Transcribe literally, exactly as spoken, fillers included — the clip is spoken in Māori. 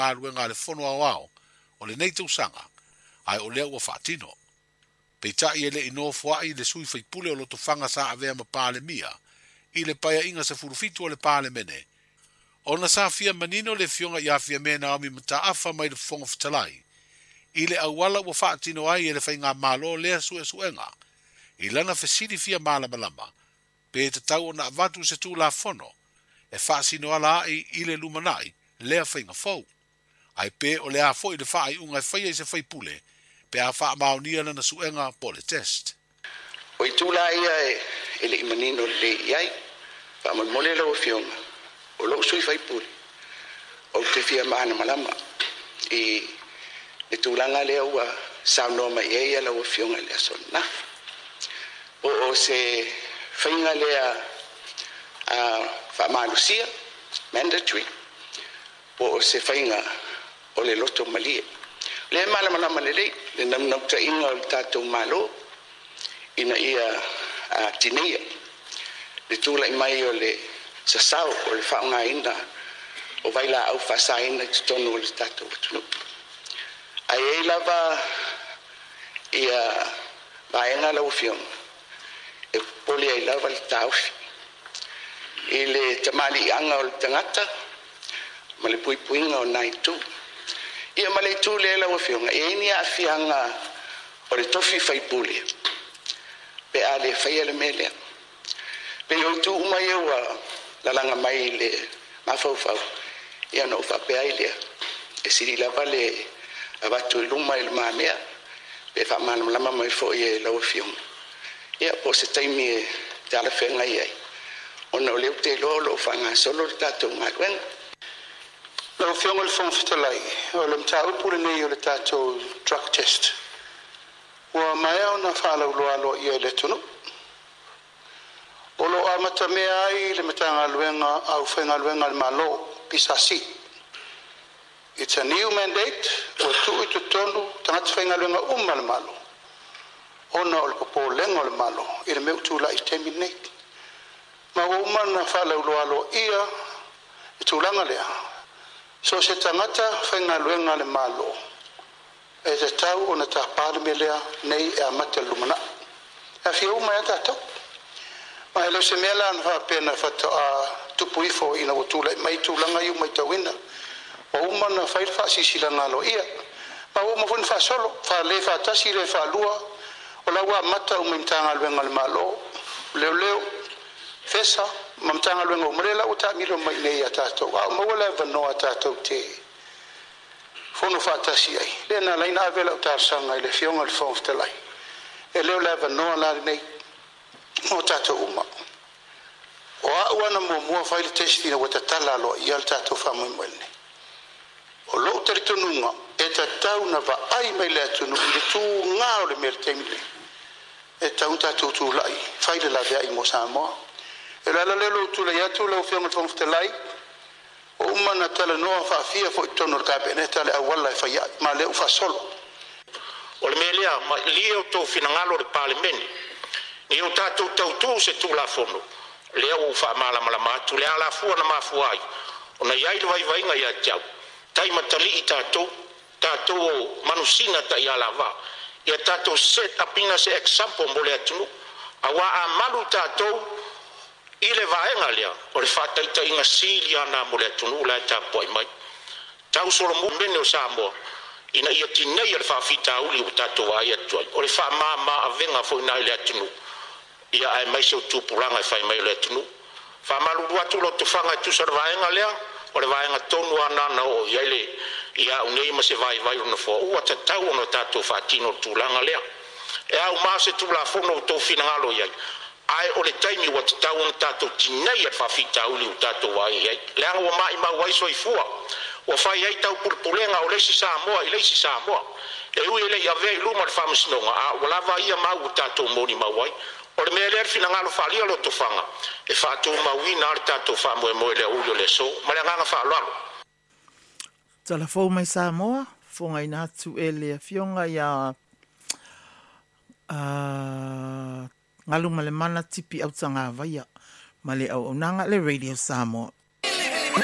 aluenga le fono au au, o le nei tausanga, ai o lea ua whaatino. Peita i ele ino fua i le sui whaipule o loto whanga sa avea ma pāle mia, i le paia inga sa furufitu o le pāle mene. Ona sa fia manino le fionga i a fia mena ami mata afa mai le fonga fitalai. I le awala ua whaatino ai e le whainga malo lea sue suenga. I lana fesiri fia malama lama. Pe te tau o na avatu se tū la fono. E whaasino ala ai i le lumanai, lea whainga fau. Ai pe o le a fo i le wha i unga i whaia i se whaipule, pe a wha maonia lana suenga po le test. O i tūla ia e le imanino le iai, wha mo mole lau fionga, o lau sui whaipule, o te fia maana malama, i le tūlanga lea ua saunoa mai eia lau fionga lea sona. O o se whainga lea uh, wha maanusia, mandatory, o o se whainga o le loto malie. Le malama lama le rei, le namnauta inga o le tātou malo, ina ia uh, tineia. Le tūla i mai o le sasau, o le whaunga ina, o vaila au whasa ina i tonu o le tātou atunu. Ai e lava ia vaenga lau fionga, e poli ai lava le taufi. I le tamali anga o le tangata, ma le pui puinga o nai tu. Ia ma le tu le lau fionga, e ini a fianga o le tofi whaipule. Pe a le whaia le melea. Pe o tu umai ewa lalanga mai le mafaufau. Ia no whapea lea. E siri lava le avatu i luma i le mamea. Pe whamanam lama mai fo i e lau fionga. Ia po se taimi e te ala whenga i ai. Ona o leo te lolo whanga solo le tātou ngāruenga. Lau fionga le whangwhitalai. O le mta upure nei o le tātou drug test. Ua mai au na whalau loa loa i le tunu. O lo amata mea ai le matanga luenga au whenga luenga le malo pisasi. It's a new mandate. O tu i tu tonu tangata whenga luenga umma le malo. Ona o le popo lenga le malo. I le meu tu la i terminate. Ma o umma na whalau loa loa ia i tu langa lea. So se tangata whenga luenga le malo. E te tau o na ta pāle me lea nei e amate lumana. E fia uma e tātou. Ma e lau se mea lan wha pēna whata a tupu ifo ina o tūlai mai tūlanga iu mai tauina. O uma na whaira wha sisila ngalo ia. Ma o mawhuni wha solo, wha le wha tasi le wha lua. O lau a mata o mimtanga luenga le malo. Leo leo, fesa, mamtanga luenga o mrela o ta milo mai nei a tātou. A mawala e vanoa tātou te. Fono fatasi ai. Le na laina avela utarsanga ile fionga le fonftelai. E leo leva noa la nei o tato uma. O a wana mo mua faile testi na wata tala lo i al tato famu imwelne. O lo teritonunga e tatau na va ai mai le atunu i le tu ngao le mere temile. E tau tato tu lai. Faile la vea i mo Samoa. E la la lelo tu le yatu le fionga le fonftelai. O uma na tala noa fa fia fo tono ka bene tala awala fa ya ma le fa solo o le melia ma lio to finangalo le parliament e o tato tau tu se tu la fono le o fa mala mala ma tu le ala fu na ma fu ai ona yai le vai vai nga ya tau tai matali tato tato manusina ta ya lava ya tato set apina se example mole atu awa amalu tato ile vaenga lea, o le whataita inga silia na mo le atunu la e tāpoi mai. Tau solo mu mene o Samoa, ina ia tinei le whawhita uli o tātou a ia tuai. O le wha maa maa avenga fo ina ile atunu. Ia ai mai se o tūpuranga e whai mai le atunu. Wha maluru atu lo te whanga e tusa le vaenga lea, o le vaenga tonu anana o ia ile, ia unei ma se vai vai una fo. Ua ta tau ono tātou whatino tūlanga lea. E au maa se tūla fono o tō finangalo iai. Ai o le taimi wa te tau on tātou tinei at whawhita uli o tātou ai ai. Leanga wa mai mau waiso i fua. Wa whai ai tau purpulenga o leisi Samoa, i leisi Samoa. E ui ele i ave i luma le whamasinonga. A wala wa ia mau o tātou moni mau ai. O le mele erfi na ngalo whalia lo to whanga. E whātou mau i nāre tātou whamoe moe le uli o le so. Ma le nganga whaalaro. Tala fau mai Samoa. Fonga i nātu ele fionga ia... Uh, ngalu male mana tipi au tanga vaia male au nanga le Radio Samoa